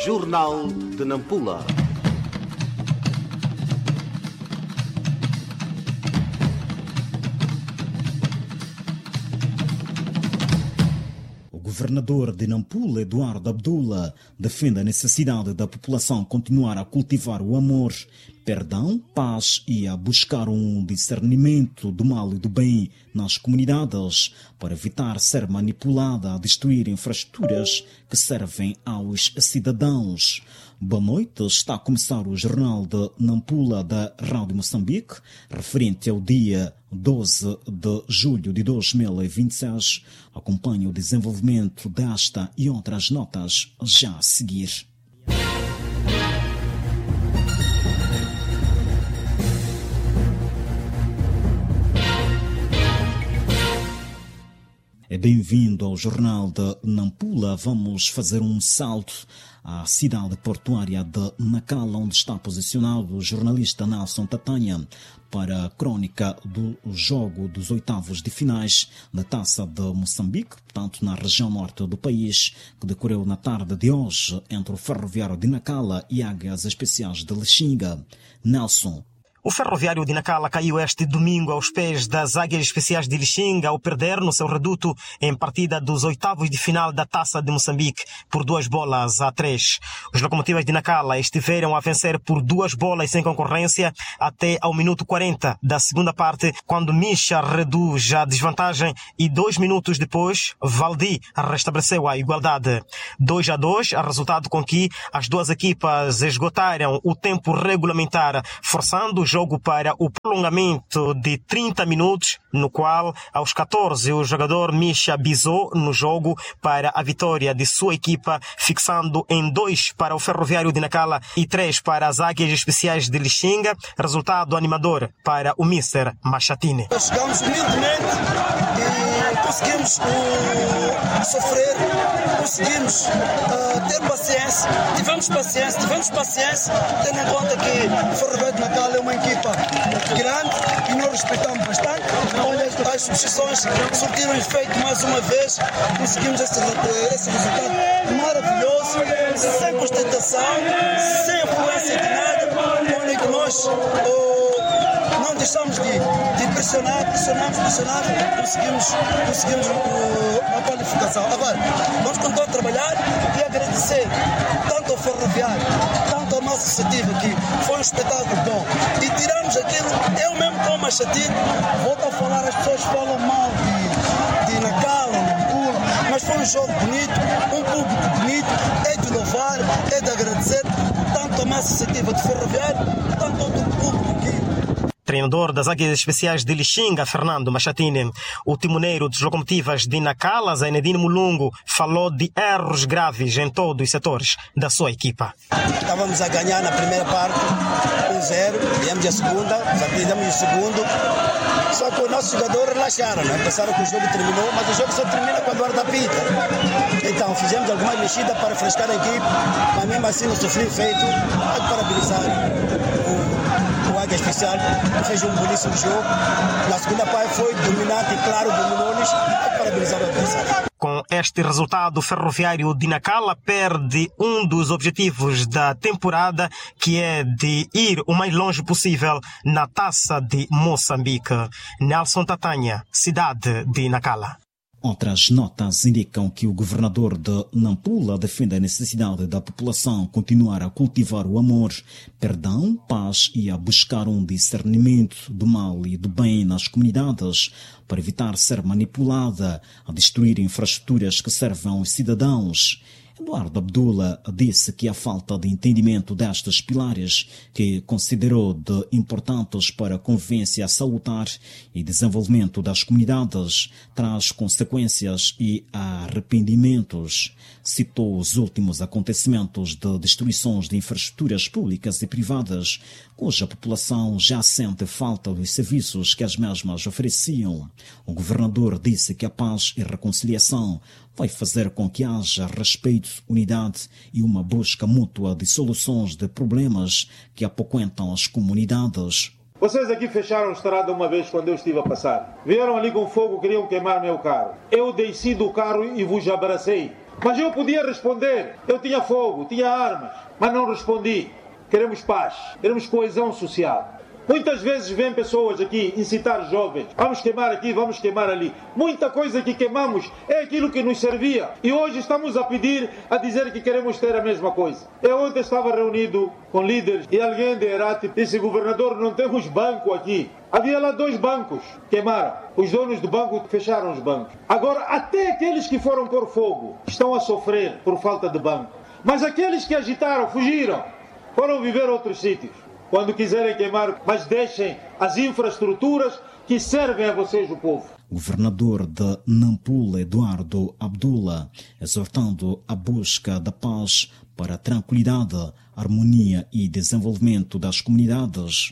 Jornal de Nampula. O governador de Nampula, Eduardo Abdullah, defende a necessidade da população continuar a cultivar o amor, perdão, paz e a buscar um discernimento do mal e do bem nas comunidades para evitar ser manipulada a destruir infraestruturas que servem aos cidadãos. Boa noite, está a começar o Jornal de Nampula da Rádio Moçambique, referente ao dia 12 de julho de 2026. Acompanhe o desenvolvimento desta e outras notas já a seguir. Bem-vindo ao Jornal de Nampula. Vamos fazer um salto à cidade portuária de Nacala, onde está posicionado o jornalista Nelson Tatanha para a crônica do jogo dos oitavos de finais da Taça de Moçambique, portanto na região norte do país, que decorreu na tarde de hoje entre o Ferroviário de Nacala e Águias Especiais de Lixinga. Nelson. O Ferroviário de Nacala caiu este domingo aos pés das Águias Especiais de Lixinga ao perder no seu reduto em partida dos oitavos de final da Taça de Moçambique por 2-3. Os Locomotivas de Nacala estiveram a vencer por 2 bolas sem concorrência até ao minuto 40 da segunda parte, quando Misha reduz a desvantagem e 2 minutos depois, Valdi restabeleceu a igualdade. 2-2, resultado com que as duas equipas esgotaram o tempo regulamentar, forçando o jogo para o prolongamento de 30 minutos, no qual, aos 14, o jogador Misha bisou no jogo para a vitória de sua equipa, fixando em 2 para o Ferroviário de Nacala e 3 para as Águias Especiais de Lixinga, resultado animador para o Mr. Machatini. Chegamos humildemente e conseguimos sofrer, conseguimos ter paciência, tivemos paciência, tendo em conta que o Ferroviário de Nacala é uma equipa grande e nós respeitamos bastante. Olha, as substituições surtiram efeito mais uma vez, conseguimos esse resultado maravilhoso, sem ostentação, sem influência de nada. Olha que nós não deixamos de pressionar, conseguimos a qualificação. Agora, vamos continuar a trabalhar e agradecer tanto ao Ferroviário, tanto à nossa iniciativa, que foi um espetáculo bom. E tiramos aquilo, eu mesmo como Machatini, volto a falar, as pessoas falam mal de Nacala, Nampula, mas foi um jogo bonito, um público bonito, é de louvar, é de agradecer tanto a nossa iniciativa de Ferroviário, tanto ao público aqui. Treinador das Águias Especiais de Lixinga, Fernando Machatini. O timoneiro dos Locomotivas de Nacala, Zainedine Mulungu, falou de erros graves em todos os setores da sua equipa. Estávamos a ganhar na primeira parte 1-0, viemos a segunda, já perdemos o segundo. Só que os nossos jogadores relaxaram, né? Pensaram que o jogo terminou, mas o jogo só termina quando a hora da pita. Então fizemos algumas mexidas para refrescar a equipe, mas mesmo assim não sofri efeito. Há que parabenizar o Águia Especial, que fez um belíssimo jogo. Na segunda parte foi dominante e claro, dominou-nos. Há que parabenizar o adversário. Com este resultado, o Ferroviário de Nacala perde um dos objetivos da temporada, que é de ir o mais longe possível na Taça de Moçambique. Nelson Tatanha, cidade de Nacala. Outras notas indicam que o governador de Nampula defende a necessidade da população continuar a cultivar o amor, perdão, paz e a buscar um discernimento do mal e do bem nas comunidades para evitar ser manipulada a destruir infraestruturas que servem aos cidadãos. Eduardo Abdullah disse que a falta de entendimento destes pilares, que considerou de importantes para a convivência salutar e desenvolvimento das comunidades, traz consequências e arrependimentos. Citou os últimos acontecimentos de destruições de infraestruturas públicas e privadas, cuja população já sente falta dos serviços que as mesmas ofereciam. O governador disse que a paz e reconciliação vai fazer com que haja respeito, unidade e uma busca mútua de soluções de problemas que apoquentam as comunidades. Vocês aqui fecharam a estrada uma vez quando eu estive a passar. Vieram ali com fogo, queriam queimar meu carro. Eu desci do carro e vos abracei. Mas eu podia responder, eu tinha fogo, tinha armas, mas não respondi. Queremos paz, queremos coesão social. Muitas vezes vêm pessoas aqui incitar jovens, vamos queimar aqui, vamos queimar ali. Muita coisa que queimamos é aquilo que nos servia. E hoje estamos a pedir, a dizer que queremos ter a mesma coisa. Eu ontem estava reunido com líderes e alguém de Herat disse: governador, não temos banco aqui. Havia lá 2 bancos, queimaram. Os donos do banco fecharam os bancos. Agora, até aqueles que foram por fogo estão a sofrer por falta de banco. Mas aqueles que agitaram, fugiram, foram viver outros sítios. Quando quiserem queimar, mas deixem as infraestruturas que servem a vocês, o povo. Governador de Nampula, Eduardo Abdullah, exortando a busca da paz para a tranquilidade, harmonia e desenvolvimento das comunidades.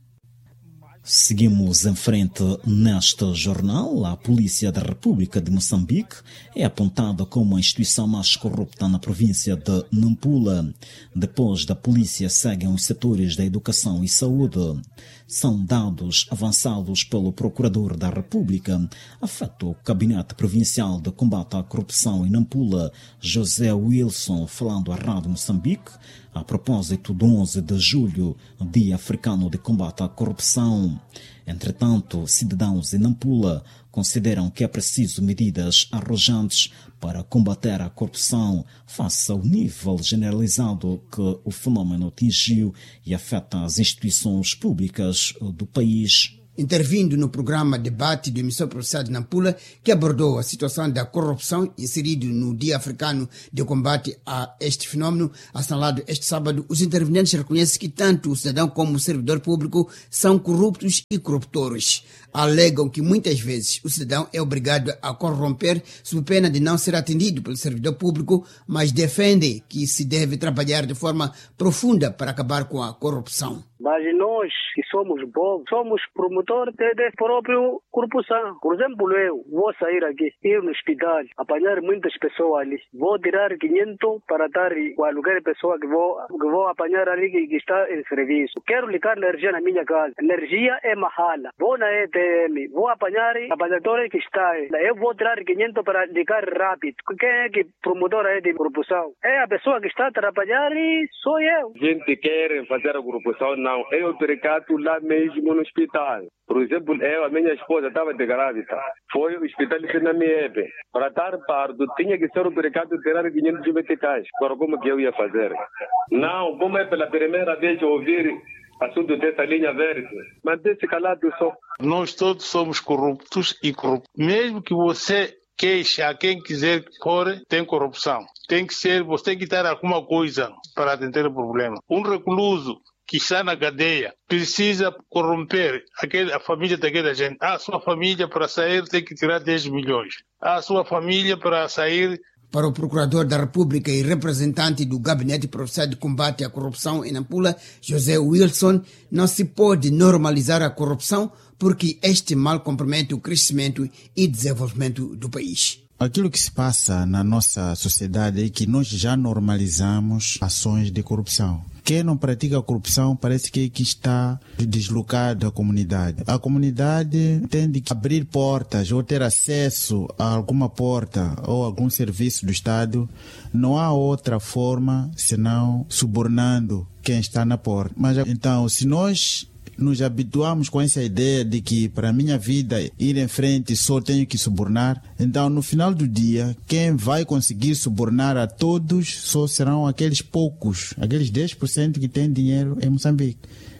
Seguimos em frente neste jornal. A Polícia da República de Moçambique é apontada como a instituição mais corrupta na província de Nampula. Depois da polícia seguem os setores da educação e saúde. São dados avançados pelo Procurador da República, afeto o Gabinete Provincial de Combate à Corrupção em Nampula, José Wilson, falando à Rádio Moçambique, a propósito do 11 de julho, Dia Africano de Combate à Corrupção. Entretanto, cidadãos em Nampula consideram que é preciso medidas arrojantes para combater a corrupção face ao nível generalizado que o fenômeno atingiu e afeta as instituições públicas do país. Intervindo no programa Debate do Emissor Provincial de Nampula, que abordou a situação da corrupção inserido no Dia Africano de Combate a este fenômeno, assinalado este sábado, os intervenientes reconhecem que tanto o cidadão como o servidor público são corruptos e corruptores. Alegam que muitas vezes o cidadão é obrigado a corromper sob pena de não ser atendido pelo servidor público, mas defendem que se deve trabalhar de forma profunda para acabar com a corrupção. Mas nós que somos bons, somos promotores da própria corrupção. Por exemplo, eu vou sair aqui, ir no hospital, apanhar muitas pessoas ali. Vou tirar 500 para dar qualquer pessoa que vou apanhar ali que está em serviço. Quero ligar energia na minha casa. Energia é mahala. Vou na ETM, vou apanhar a apanhadora que está. Eu vou tirar 500 para ligar rápido. Quem é que promotora é de corrupção? É a pessoa que está a trabalhar e sou eu. Gente quer fazer a corrupção, não. Eu pericato lá mesmo no hospital. Por exemplo, a minha esposa estava de grávida. Foi o hospital de Sinamiebe. Para dar parto, tinha que ser o pericato tirar 500 meticais. Agora, como que eu ia fazer? Não, como é pela primeira vez ouvir assunto dessa linha verde. Mas desse calado só. Nós todos somos corruptos e corruptos. Mesmo que você queixa a quem quiser que for, tem corrupção. Tem que ser, você tem que dar alguma coisa para atender o problema. Um recluso que está na cadeia precisa corromper a família daquela gente. A sua família para sair tem que tirar 10 milhões. A sua família para sair... Para o Procurador da República e representante do Gabinete Provincial de Combate à Corrupção em Nampula, José Wilson, não se pode normalizar a corrupção porque este mal compromete o crescimento e desenvolvimento do país. Aquilo que se passa na nossa sociedade é que nós já normalizamos ações de corrupção. Quem não pratica corrupção parece que está deslocado da comunidade. A comunidade tem de abrir portas ou ter acesso a alguma porta ou algum serviço do Estado. Não há outra forma senão subornando quem está na porta. Mas então, se nós nos habituamos com essa ideia de que para a minha vida ir em frente só tenho que subornar, então no final do dia quem vai conseguir subornar a todos só serão aqueles poucos, aqueles 10% que têm dinheiro em Moçambique.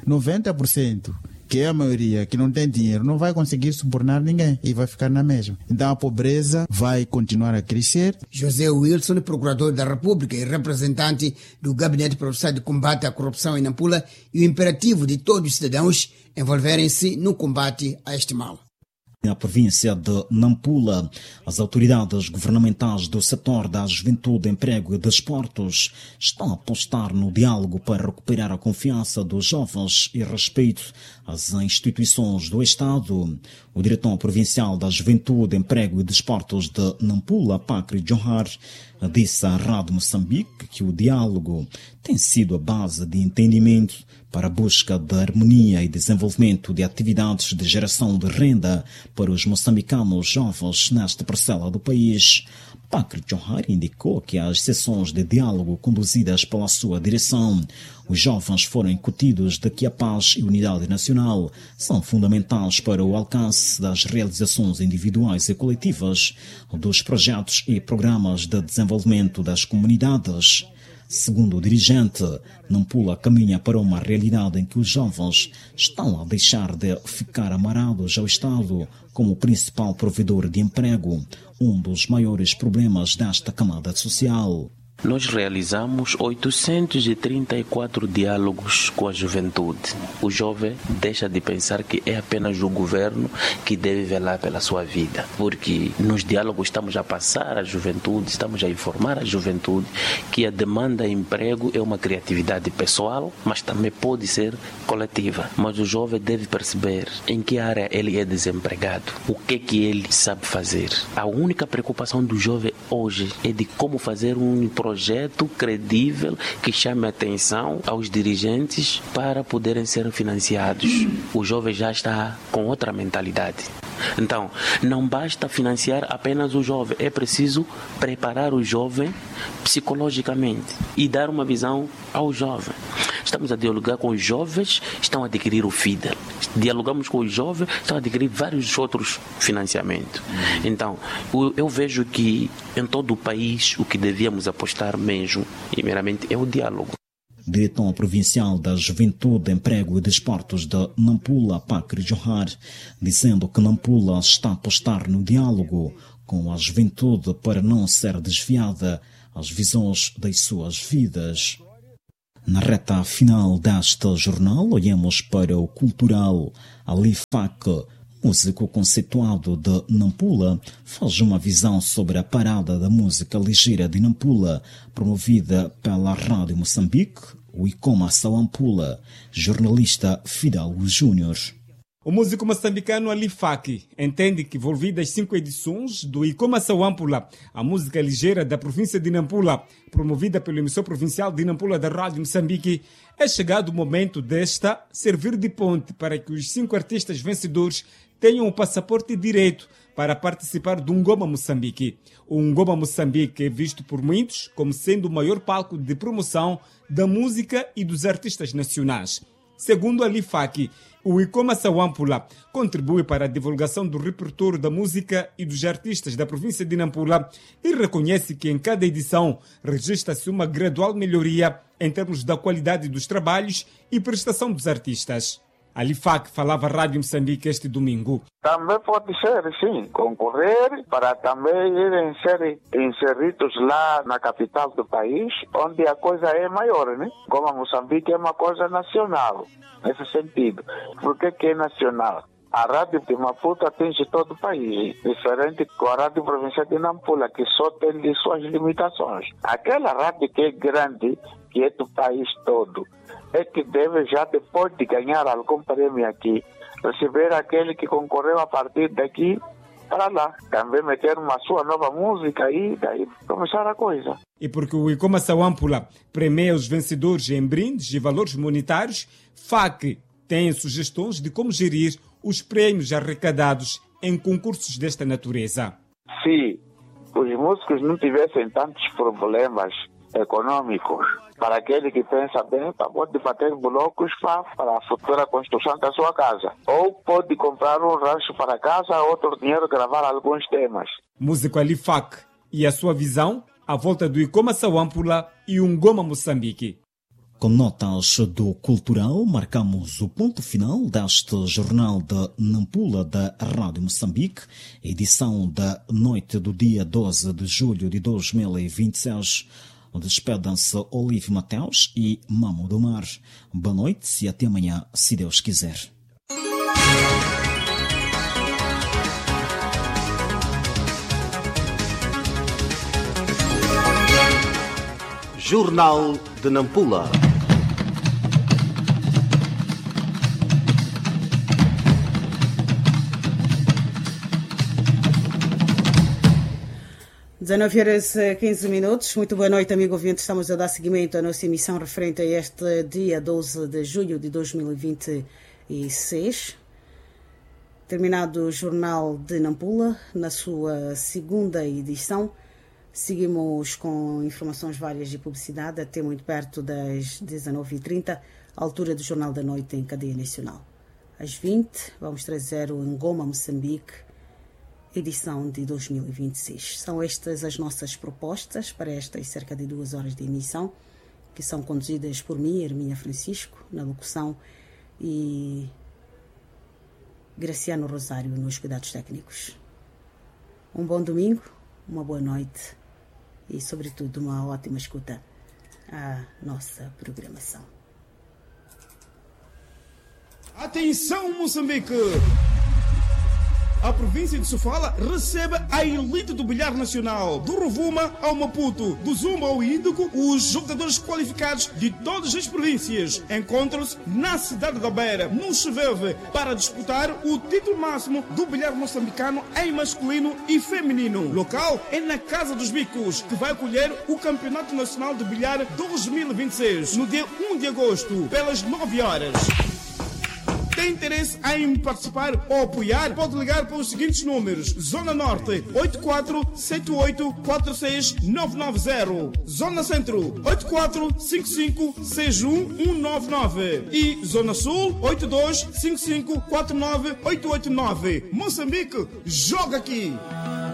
90%, que é a maioria que não tem dinheiro, não vai conseguir subornar ninguém e vai ficar na mesma. Então a pobreza vai continuar a crescer. José Wilson, Procurador da República e representante do Gabinete Provincial de Combate à Corrupção em Nampula, e o imperativo de todos os cidadãos envolverem-se no combate a este mal. Na província de Nampula, as autoridades governamentais do setor da juventude, emprego e desportos estão a apostar no diálogo para recuperar a confiança dos jovens e respeito às instituições do Estado. O diretor provincial da Juventude, Emprego e Desportos de Nampula, Pacri Johar, disse à Rádio Moçambique que o diálogo tem sido a base de entendimento para a busca de harmonia e desenvolvimento de atividades de geração de renda para os moçambicanos jovens nesta parcela do país. Pakri Johar indicou que as sessões de diálogo conduzidas pela sua direção, os jovens foram incutidos de que a paz e unidade nacional são fundamentais para o alcance das realizações individuais e coletivas, dos projetos e programas de desenvolvimento das comunidades. Segundo o dirigente, Nampula caminha para uma realidade em que os jovens estão a deixar de ficar amarrados ao Estado como principal provedor de emprego, um dos maiores problemas desta camada social. Nós realizamos 834 diálogos com a juventude. O jovem deixa de pensar que é apenas o governo que deve velar pela sua vida, porque nos diálogos estamos a passar à juventude, estamos a informar a juventude que a demanda de emprego é uma criatividade pessoal, mas também pode ser coletiva. Mas o jovem deve perceber em que área ele é desempregado, o que ele sabe fazer. A única preocupação do jovem hoje é de como fazer um projeto credível que chame a atenção aos dirigentes para poderem ser financiados. O jovem já está com outra mentalidade. Então, não basta financiar apenas o jovem, é preciso preparar o jovem psicologicamente e dar uma visão ao jovem. Estamos a dialogar com os jovens, estão a adquirir o FIDEL. Dialogamos com os jovens, estão a adquirir vários outros financiamentos. Então, eu vejo que em todo o país o que devíamos apostar mesmo, primeiramente, é o diálogo. Diretor Provincial da Juventude, Emprego e Desportos de Nampula, Pakri Johar, dizendo que Nampula está a apostar no diálogo com a juventude para não ser desviada às visões das suas vidas. Na reta final deste jornal, olhamos para o cultural. Ali Fak, músico conceituado de Nampula, faz uma visão sobre a parada da música ligeira de Nampula, promovida pela Rádio Moçambique, o Icoma Sawampula, jornalista Fidalgo Júnior. O músico moçambicano Ali Fak entende que, envolvidas 5 edições do Icoma Sawampula, a música ligeira da província de Nampula, promovida pelo emissor provincial de Nampula da Rádio Moçambique, é chegado o momento desta servir de ponte para que os 5 artistas vencedores tenham o passaporte direito para participar do Ngoma Moçambique. O Ngoma Moçambique é visto por muitos como sendo o maior palco de promoção da música e dos artistas nacionais. Segundo Ali Fak, o Icoma Sawampula contribui para a divulgação do repertório da música e dos artistas da província de Nampula e reconhece que em cada edição registra-se uma gradual melhoria em termos da qualidade dos trabalhos e prestação dos artistas. Ali Fak falava à Rádio Moçambique este domingo. Também pode ser, sim, concorrer para também irem ser inseridos lá na capital do país, onde a coisa é maior, né? Como a Moçambique é uma coisa nacional, nesse sentido. Por que é nacional? A Rádio de Maputo atinge todo o país, diferente com a Rádio Provincial de Nampula, que só tem de suas limitações. Aquela rádio que é grande, que é do país todo, é que deve já, depois de ganhar algum prêmio aqui, receber aquele que concorreu a partir daqui para lá. Também meter uma sua nova música e daí começar a coisa. E porque o Icoma Sawampula premia os vencedores em brindes e valores monetários, FAC tem sugestões de como gerir os prêmios arrecadados em concursos desta natureza. Se os músicos não tivessem tantos problemas econômicos, para aquele que pensa bem, pode bater blocos para a futura construção da sua casa. Ou pode comprar um rancho para casa, outro dinheiro gravar alguns temas. Músico Ali Fak e a sua visão à volta do Icoma Sawampula e o Ngoma Moçambique. Com notas do Cultural, marcamos o ponto final deste jornal de Nampula da Rádio Moçambique, edição da noite do dia 12 de julho de 2026. Despedem-se Olívio Mateus e Mamo do Mar. Boa noite e até amanhã, se Deus quiser. Jornal de Nampula. 19h15. Muito boa noite, amigo ouvinte. Estamos a dar seguimento à nossa emissão referente a este dia 12 de julho de 2026. Terminado o Jornal de Nampula, na sua segunda edição. Seguimos com informações várias de publicidade até muito perto das 19h30, altura do Jornal da Noite em cadeia nacional. Às 20 vamos trazer o Ngoma Moçambique, edição de 2026. São estas as nossas propostas para estas cerca de 2 horas de emissão, que são conduzidas por mim, Hermínia Francisco, na locução, e Graciano Rosário nos cuidados técnicos. Um bom domingo, uma boa noite e, sobretudo, uma ótima escuta à nossa programação. Atenção, Moçambique! A província de Sofala recebe a elite do bilhar nacional. Do Rovuma ao Maputo, do Zumba ao Índico, os jogadores qualificados de todas as províncias encontram-se na cidade da Beira, no Cheveve, para disputar o título máximo do bilhar moçambicano em masculino e feminino. Local é na Casa dos Bicos, que vai acolher o Campeonato Nacional de Bilhar 2026, no dia 1 de agosto, pelas 9 horas. Tem interesse em participar ou apoiar? Pode ligar para os seguintes números: Zona Norte 8478469990, Zona Centro 84556199 e Zona Sul 8255498889. Moçambique, joga aqui!